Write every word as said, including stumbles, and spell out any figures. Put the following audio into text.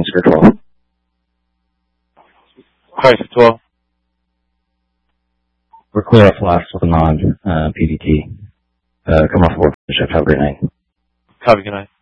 Sector twelve. Hi, twelve. We're clear off last with a non uh, P D T. Uh, come off board. Have a great night. Copy, good night.